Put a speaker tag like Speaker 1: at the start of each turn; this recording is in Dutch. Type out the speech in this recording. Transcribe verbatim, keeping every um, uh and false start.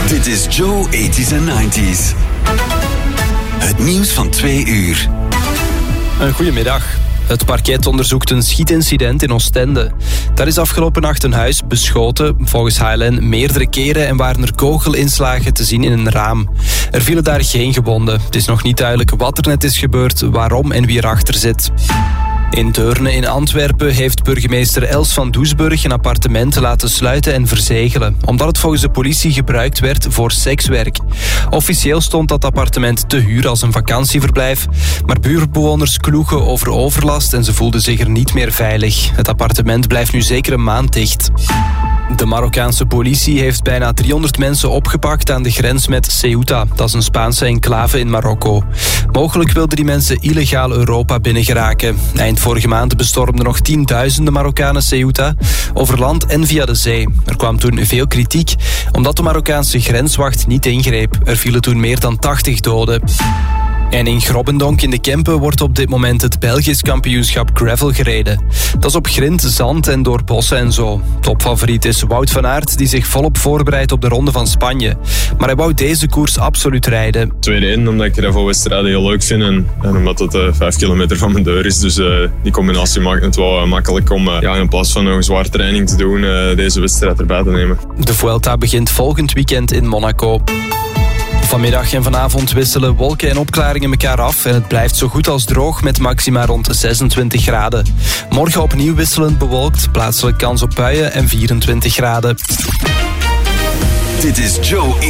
Speaker 1: Dit is Joe eighties en nineties. Het nieuws van twee uur.
Speaker 2: Een goedemiddag. Het parket onderzoekt een schietincident in Oostende. Daar is afgelopen nacht een huis beschoten, volgens H L N meerdere keren, en waren er kogelinslagen te zien in een raam. Er vielen daar geen gewonden. Het is nog niet duidelijk wat er net is gebeurd, waarom en wie erachter zit. In Deurne in Antwerpen heeft burgemeester Els van Doesburg een appartement laten sluiten en verzegelen, omdat het volgens de politie gebruikt werd voor sekswerk. Officieel stond dat appartement te huur als een vakantieverblijf, maar buurtbewoners kloegen over overlast en ze voelden zich er niet meer veilig. Het appartement blijft nu zeker een maand dicht. De Marokkaanse politie heeft bijna driehonderd mensen opgepakt aan de grens met Ceuta. Dat is een Spaanse enclave in Marokko. Mogelijk wilden die mensen illegaal Europa binnengeraken. Eind vorige maand bestormden nog tienduizenden Marokkanen Ceuta, over land en via de zee. Er kwam toen veel kritiek, omdat de Marokkaanse grenswacht niet ingreep. Er vielen toen meer dan tachtig doden. En in Grobbendonk in de Kempen wordt op dit moment het Belgisch kampioenschap gravel gereden. Dat is op grind, zand en door bossen en zo. Topfavoriet is Wout van Aert, die zich volop voorbereidt op de Ronde van Spanje. Maar hij wou deze koers absoluut rijden.
Speaker 3: Tweede één, omdat ik gravelwedstrijden heel leuk vind en, en omdat het uh, vijf kilometer van mijn deur is. Dus uh, die combinatie maakt het wel uh, makkelijk om uh, ja, in plaats van een zware training te doen, uh, deze wedstrijd erbij te nemen.
Speaker 2: De Vuelta begint volgend weekend in Monaco. Vanmiddag en vanavond wisselen wolken en opklaringen elkaar af en het blijft zo goed als droog met maxima rond zesentwintig graden. Morgen opnieuw wisselend bewolkt, plaatselijk kans op buien en vierentwintig graden.
Speaker 1: Dit is Joe